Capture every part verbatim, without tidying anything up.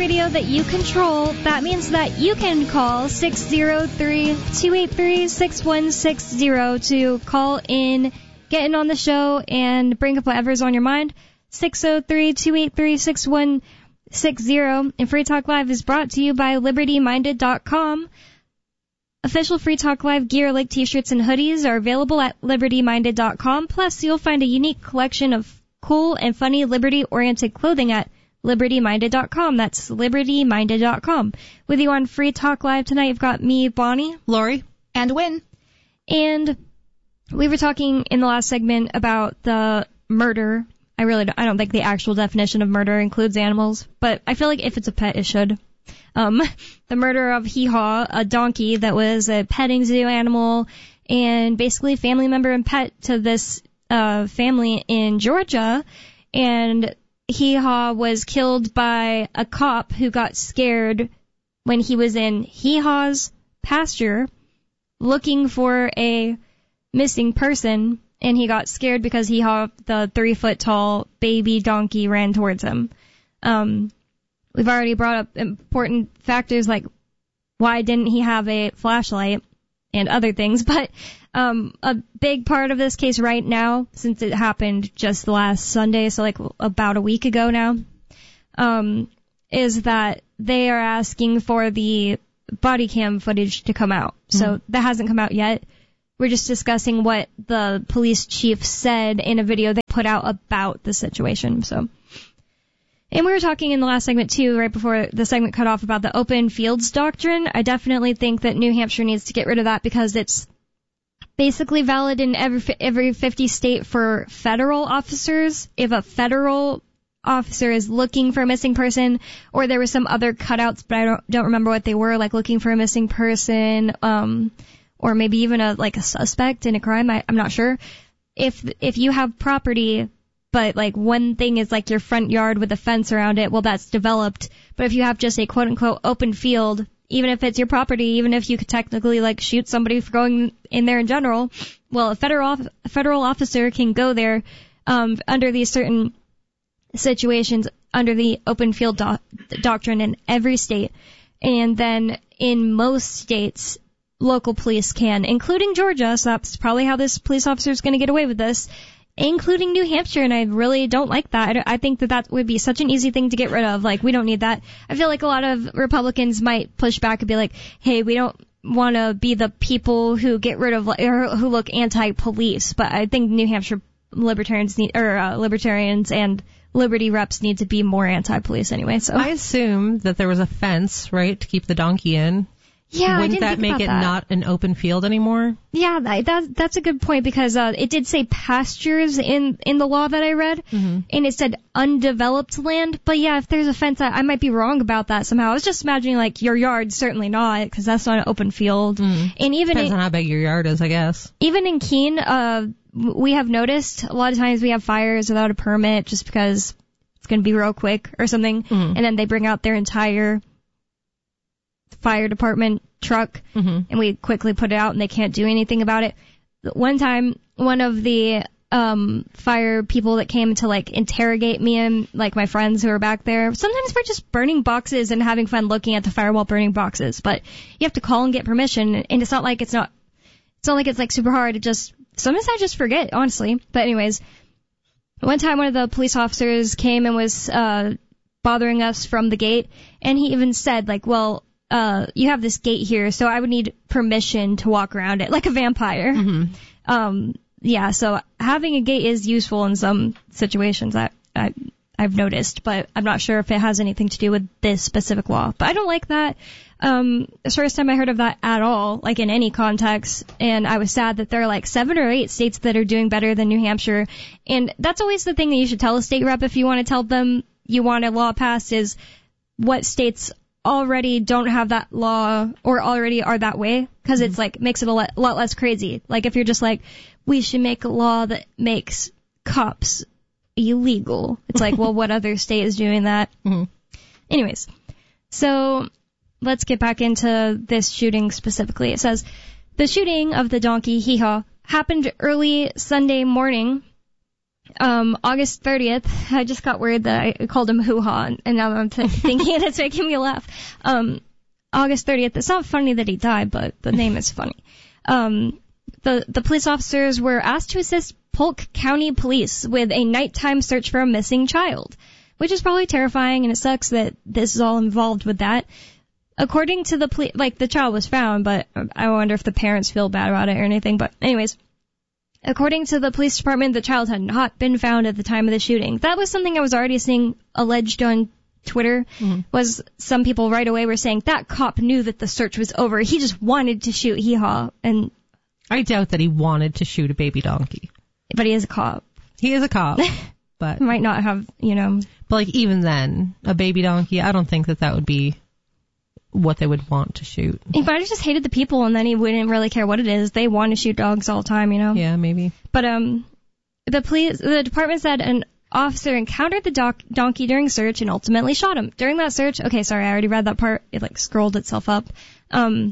radio that you control, that means that you can call six zero three, two eight three, six one six zero to call in, get in on the show, and bring up whatever's on your mind. six zero three, two eight three, six one six zero. And Free Talk Live is brought to you by Liberty Minded dot com. Official Free Talk Live gear like t-shirts and hoodies are available at Liberty Minded dot com. Plus, you'll find a unique collection of cool and funny Liberty-oriented clothing at Liberty Minded dot com. That's Liberty Minded dot com. With you on Free Talk Live tonight, you've got me, Bonnie, Lori, and Wynn. And we were talking in the last segment about the murder. I really don't, I don't think the actual definition of murder includes animals, but I feel like if it's a pet, it should. Um, the murder of Hee Haw, a donkey that was a petting zoo animal and basically family member and pet to this uh family in Georgia. And Hee Haw was killed by a cop who got scared when he was in Hee Haw's pasture looking for a missing person, and he got scared because Hee Haw, the three-foot-tall baby donkey, ran towards him. Um, we've already brought up important factors like why didn't he have a flashlight and other things, but um, a big part of this case right now, since it happened just last Sunday, so like about a week ago now, um, is that they are asking for the body cam footage to come out. Mm-hmm. So that hasn't come out yet. We're just discussing what the police chief said in a video they put out about the situation. So, and we were talking in the last segment too, right before the segment cut off, about the open fields doctrine. I definitely think that New Hampshire needs to get rid of that because it's basically valid in every every fifty state for federal officers. If a federal officer is looking for a missing person, or there were some other cutouts, but I don't don't remember what they were, like looking for a missing person, um, or maybe even a like a suspect in a crime. I, I'm not sure. If if you have property, but like one thing is like your front yard with a fence around it, well, that's developed. But if you have just a quote unquote open field, even if it's your property, even if you could technically like shoot somebody for going in there in general, well, a federal a federal officer can go there um, under these certain situations under the open field do- doctrine in every state, and then in most states, local police can, including Georgia. So that's probably how this police officer is going to get away with this, including New Hampshire, and I really don't like that. I think that that would be such an easy thing to get rid of. Like, we don't need that. I feel like a lot of Republicans might push back and be like, hey, we don't want to be the people who get rid of, or who look anti-police. But I think New Hampshire libertarians need, or uh, libertarians and Liberty reps need to be more anti-police anyway. So I assume that there was a fence, right, to keep the donkey in. Yeah, Wouldn't I didn't that think make about it that. not an open field anymore? Yeah, that, that that's a good point, because uh, it did say pastures in in the law that I read, mm-hmm. and it said undeveloped land. But yeah, if there's a fence, I, I might be wrong about that somehow. I was just imagining like your yard, certainly not, because that's not an open field. Mm. And even depends in, on how big your yard is, I guess. Even in Keene, uh, we have noticed a lot of times we have fires without a permit just because it's going to be real quick or something, mm. and then they bring out their entire fire department truck, mm-hmm. and we quickly put it out and they can't do anything about it. One time, one of the um fire people that came to like interrogate me and like my friends who were back there, sometimes we're just burning boxes and having fun looking at the fire while burning boxes, but you have to call and get permission, and it's not like it's not it's not like it's like super hard. It just sometimes I just forget, honestly. But anyways, one time one of the police officers came and was uh bothering us from the gate, and he even said like, well, Uh, you have this gate here, so I would need permission to walk around it, like a vampire. Mm-hmm. Um, yeah, so having a gate is useful in some situations that I, I've noticed, but I'm not sure if it has anything to do with this specific law. But I don't like that. Um, the first time I heard of that at all, like in any context, and I was sad that there are like seven or eight states that are doing better than New Hampshire. And that's always the thing that you should tell a state rep if you want to tell them you want a law passed, is what states already don't have that law or already are that way, because mm-hmm. it's like makes it a lot, lot less crazy. Like if you're just like, we should make a law that makes cops illegal, it's like, well, what other state is doing that? Mm-hmm. Anyways, so let's get back into this shooting specifically. It says the shooting of the donkey Hee Haw happened early Sunday morning Um, August thirtieth, I just got word that I called him hoo-ha, and now I'm t- thinking it's making me laugh. Um, August thirtieth, it's not funny that he died, but the name is funny. Um, the, the police officers were asked to assist Polk County Police with a nighttime search for a missing child, which is probably terrifying, and it sucks that this is all involved with that. According to the police, like, the child was found, but I wonder if the parents feel bad about it or anything, but anyways. According to the police department, the child had not been found at the time of the shooting. That was something I was already seeing alleged on Twitter, mm-hmm. was some people right away were saying that cop knew that the search was over. He just wanted to shoot Hee-Haw. And I doubt that he wanted to shoot a baby donkey. But he is a cop. He is a cop, but might not have, you know. But like even then, a baby donkey, I don't think that that would be what they would want to shoot. He might have just hated the people, and then he wouldn't really care what it is. They want to shoot dogs all the time, you know. Yeah, maybe. But um, the police, the department said an officer encountered the doc- donkey during search and ultimately shot him. During that search, okay, sorry, I already read that part. It like scrolled itself up. Um,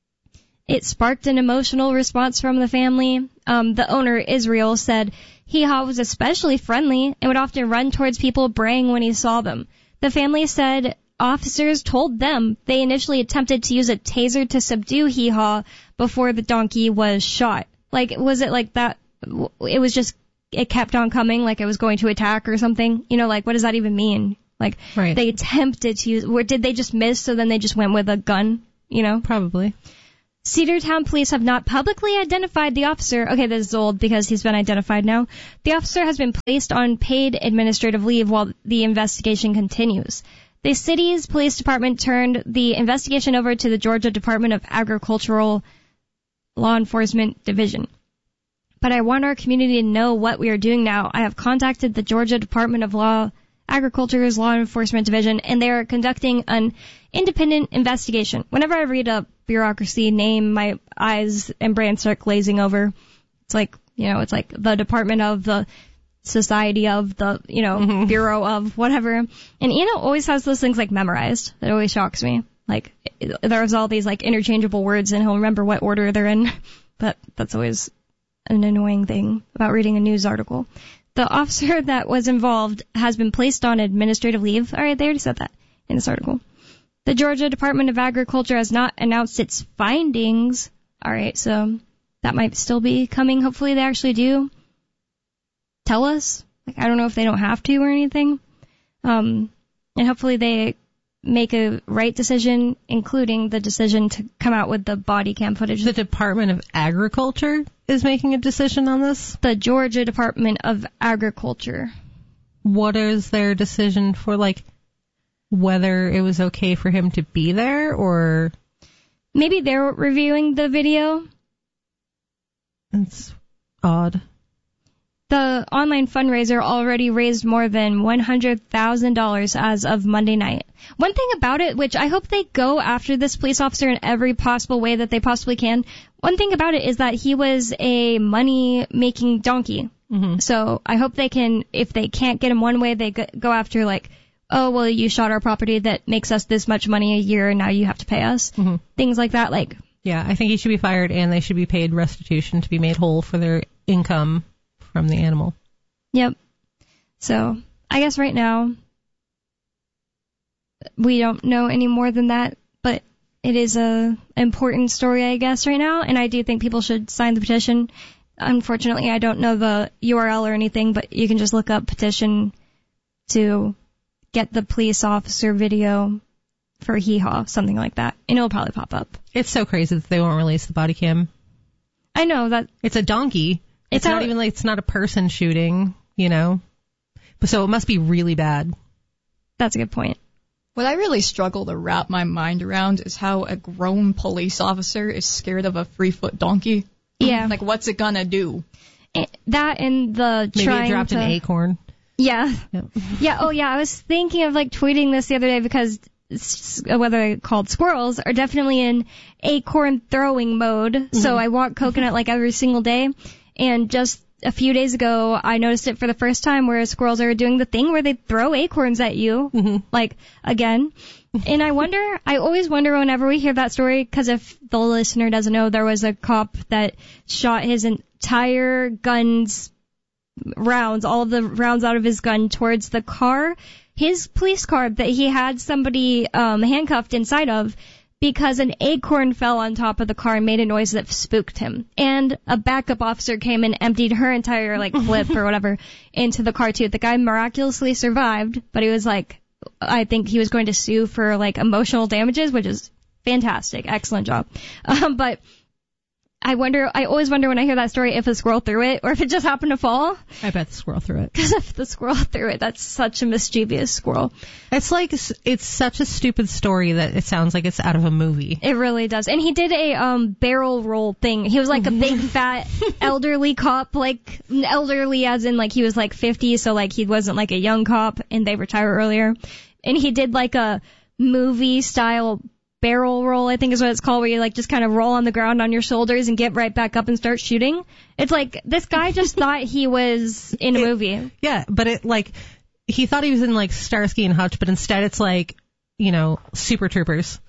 it sparked an emotional response from the family. Um, the owner, Israel, said Hee-Haw was especially friendly and would often run towards people braying when he saw them. The family said officers told them they initially attempted to use a taser to subdue Hee-Haw before the donkey was shot. Like, was it like that? It was just, it kept on coming, like it was going to attack or something? You know, like, what does that even mean? Like, right. They attempted to use, or did they just miss, so then they just went with a gun, you know? Probably. Cedartown police have not publicly identified the officer. Okay, this is old because he's been identified now. The officer has been placed on paid administrative leave while the investigation continues. The city's police department turned the investigation over to the Georgia Department of Agricultural Law Enforcement Division. But I want our community to know what we are doing now. I have contacted the Georgia Department of Law, Agriculture's Law Enforcement Division, and they are conducting an independent investigation. Whenever I read a bureaucracy name, my eyes and brain start glazing over. It's like, you know, it's like the Department of the Society of the, you know, mm-hmm. Bureau of whatever. And Ian always has those things like memorized. That always shocks me. Like, there's all these like interchangeable words and he'll remember what order they're in. But that's always an annoying thing about reading a news article. The officer that was involved has been placed on administrative leave. All right, they already said that in this article. The Georgia Department of Agriculture has not announced its findings. All right, so that might still be coming. Hopefully they actually do tell us. Like, I don't know if they don't have to or anything. Um, and hopefully they make a right decision, including the decision to come out with the body cam footage. The Department of Agriculture is making a decision on this? The Georgia Department of Agriculture. What is their decision for, like, whether it was okay for him to be there, or? Maybe they're reviewing the video. It's odd. The online fundraiser already raised more than one hundred thousand dollars as of Monday night. One thing about it, which I hope they go after this police officer in every possible way that they possibly can, one thing about it is that he was a money-making donkey. Mm-hmm. So I hope they can, if they can't get him one way, they go after, like, oh, well, you shot our property that makes us this much money a year, and now you have to pay us. Mm-hmm. Things like that, like. Yeah, I think he should be fired, and they should be paid restitution to be made whole for their income from the animal. Yep. So, I guess right now, we don't know any more than that, but it is a important story, I guess, right now, and I do think people should sign the petition. Unfortunately, I don't know the U R L or anything, but you can just look up petition to get the police officer video for Hee-Haw, something like that, and it'll probably pop up. It's so crazy that they won't release the body cam. I know that. It's a donkey. It's, it's not out, even like, it's not a person shooting, you know? But so it must be really bad. That's a good point. What I really struggle to wrap my mind around is how a grown police officer is scared of a three-foot donkey. Yeah. Like, what's it gonna do? It, that and the Maybe trying it dropped to, an acorn. Yeah. Yep. Yeah, oh yeah, I was thinking of like tweeting this the other day because whether they're called squirrels are definitely in acorn throwing mode. Mm-hmm. So I walk Coconut like every single day. And just a few days ago, I noticed it for the first time where squirrels are doing the thing where they throw acorns at you, mm-hmm. like, again. And I wonder, I always wonder whenever we hear that story, because if the listener doesn't know, there was a cop that shot his entire gun's rounds, all of the rounds out of his gun towards the car, his police car that he had somebody um, handcuffed inside of, because an acorn fell on top of the car and made a noise that spooked him. And a backup officer came and emptied her entire, like, clip or whatever into the car, too. The guy miraculously survived, but he was, like, I think he was going to sue for, like, emotional damages, which is fantastic. Excellent job. Um, but I wonder, I always wonder when I hear that story if a squirrel threw it or if it just happened to fall. I bet the squirrel threw it. Because if the squirrel threw it, that's such a mischievous squirrel. It's like, it's such a stupid story that it sounds like it's out of a movie. It really does. And he did a um barrel roll thing. He was like a big, fat, elderly cop, like, elderly as in, like, he was like fifty, so, like, he wasn't like a young cop, and they retire earlier. And he did like a movie-style barrel roll, I think is what it's called, where you like just kind of roll on the ground on your shoulders and get right back up and start shooting. It's like, this guy just thought he was in a it, movie. Yeah, but it like, he thought he was in like Starsky and Hutch, but instead it's like, you know, Super Troopers.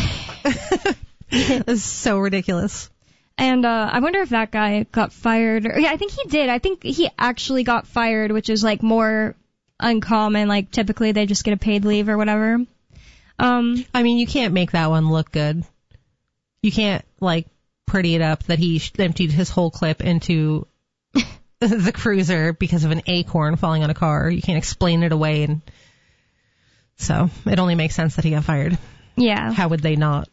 It's so ridiculous. And uh I wonder if that guy got fired. Or, yeah, I think he did. I think he actually got fired, which is like more uncommon. Like typically they just get a paid leave or whatever. Um, I mean, you can't make that one look good. You can't, like, pretty it up that he emptied his whole clip into the cruiser because of an acorn falling on a car. You can't explain it away, and so it only makes sense that he got fired. Yeah. How would they not?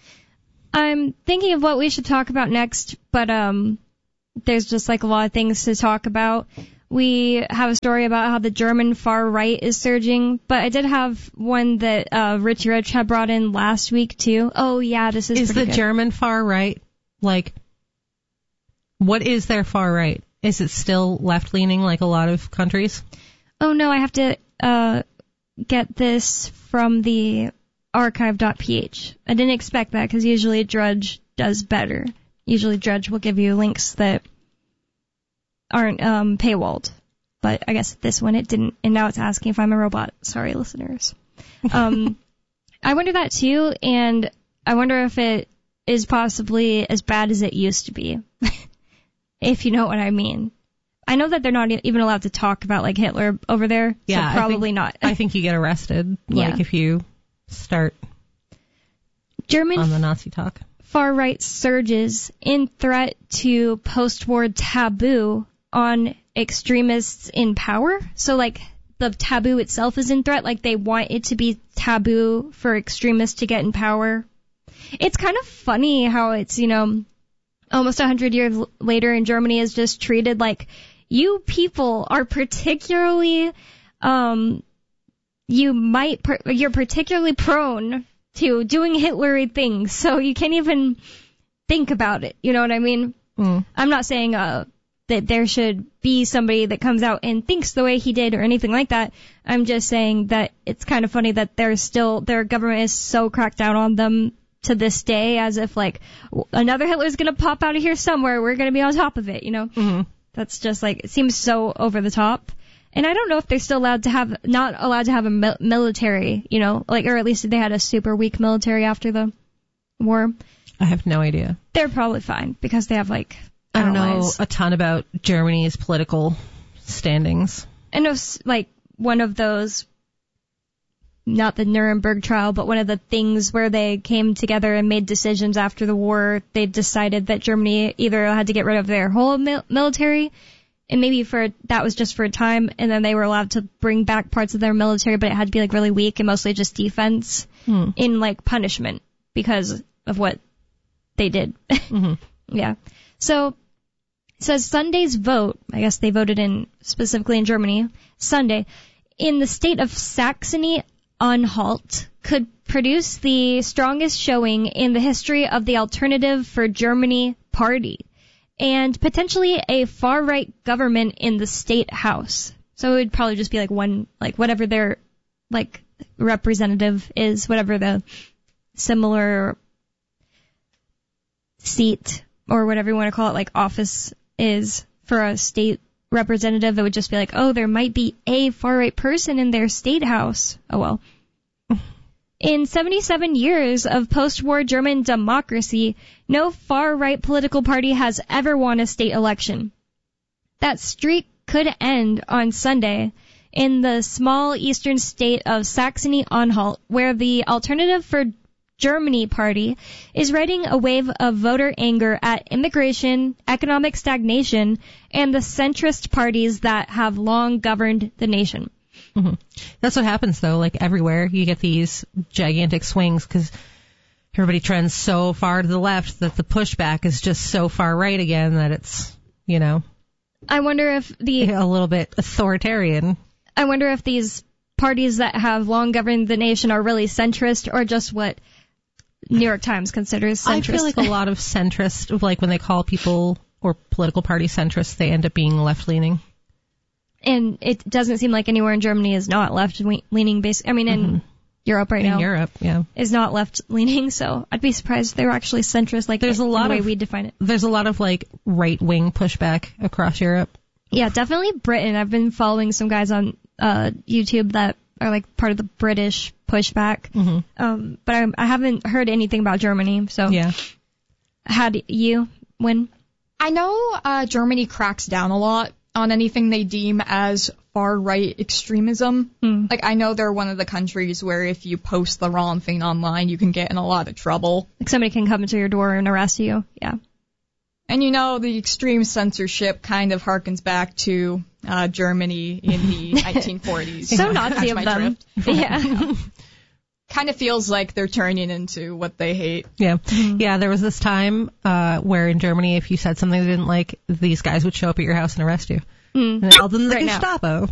I'm thinking of what we should talk about next, but um, there's just, like, a lot of things to talk about. We have a story about how the German far right is surging, but I did have one that uh, Richie Rich had brought in last week too. Oh yeah, this is. Is the good. German far right, like, what is their far right? Is it still left leaning like a lot of countries? Oh no, I have to uh, get this from the archive dot p h. I didn't expect that because usually Drudge does better. Usually Drudge will give you links that aren't um, paywalled, but I guess this one it didn't, and now it's asking if I'm a robot. Sorry, listeners. Um, I wonder that too, and I wonder if it is possibly as bad as it used to be, if you know what I mean. I know that they're not even allowed to talk about like Hitler over there, yeah, so probably I think, not. I think you get arrested, like yeah. if you start German on the Nazi talk. Far-right surges in threat to post-war taboo on extremists in power. So, like, the taboo itself is in threat. Like, they want it to be taboo for extremists to get in power. It's kind of funny how it's, you know, almost a hundred years later and Germany is just treated like, you people are particularly, um, you might, you're particularly prone to doing Hitlery things, so you can't even think about it. You know what I mean? Mm. I'm not saying uh, that there should be somebody that comes out and thinks the way he did or anything like that. I'm just saying that it's kind of funny that there's still, their government is so cracked down on them to this day, as if like another Hitler's gonna pop out of here somewhere. We're gonna be on top of it, you know? Mm-hmm. That's just like, it seems so over the top. And I don't know if they're still allowed to have, not allowed to have a mil- military, you know, like, or at least they had a super weak military after the war. I have no idea. They're probably fine because they have like, I don't allies. know a ton about Germany's political standings. I know, like, one of those, not the Nuremberg trial, but one of the things where they came together and made decisions after the war, they decided that Germany either had to get rid of their whole mil- military, and maybe for that was just for a time, and then they were allowed to bring back parts of their military, but it had to be like really weak and mostly just defense hmm. in like punishment because of what they did. Mm-hmm. Yeah. So it says Sunday's vote, I guess they voted in specifically in Germany, Sunday, in the state of Saxony-Anhalt could produce the strongest showing in the history of the Alternative for Germany party, and potentially a far-right government in the state house. So it would probably just be like one, like whatever their, like, representative is, whatever the similar seat, or whatever you want to call it, like office is for a state representative. It would just be like, oh, there might be a far-right person in their state house. Oh well. In seventy-seven years of post-war German democracy, no far-right political party has ever won a state election. That streak could end on Sunday in the small eastern state of Saxony-Anhalt, where the Alternative for Germany party is riding a wave of voter anger at immigration, economic stagnation, and the centrist parties that have long governed the nation. Mm-hmm. That's what happens, though. Like everywhere, you get these gigantic swings because everybody trends so far to the left that the pushback is just so far right again that it's, you know, I wonder if the a little bit authoritarian. I wonder if these parties that have long governed the nation are really centrist or just what New York Times considers centrist. I feel like a lot of centrist, like when they call people or political parties centrist, they end up being left-leaning. And it doesn't seem like anywhere in Germany is not left-leaning. Bas- I mean, in mm-hmm. Europe right in now. In Europe, yeah. Is not left-leaning, so I'd be surprised if they were actually centrist, like there's a lot the way of, we define it. There's a lot of, like, right-wing pushback across Europe. Yeah, definitely Britain. I've been following some guys on uh YouTube that are, like, part of the British pushback. Mm-hmm. Um, but I, I haven't heard anything about Germany, so. Yeah. How do you win? I know uh Germany cracks down a lot on anything they deem as far-right extremism. Mm. Like, I know they're one of the countries where if you post the wrong thing online, you can get in a lot of trouble. Like somebody can come into your door and arrest you. Yeah. And you know, the extreme censorship kind of harkens back to uh Germany in the nineteen forties. So Nazi of them. Yeah. Kind of feels like they're turning into what they hate. Yeah. Mm-hmm. Yeah, there was this time uh where in Germany, if you said something they didn't like, these guys would show up at your house and arrest you. Mm. And they called them the right Gestapo.